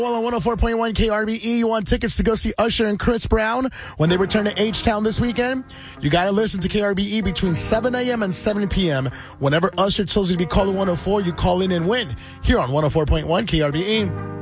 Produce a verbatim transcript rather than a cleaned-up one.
Well, on one oh four point one K R B E, you want tickets to go see Usher and Chris Brown when they return to H-Town this weekend? You got to listen to K R B E between seven a.m. and seven p.m. Whenever Usher tells you to be calling one oh four, you call in and win here on one oh four point one K R B E.